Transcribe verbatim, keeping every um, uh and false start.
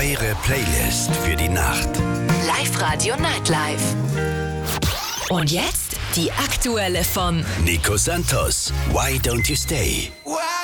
Eure Playlist für die Nacht. Live-Radio Nightlife. Und jetzt die aktuelle von Nico Santos. Why don't you stay? Why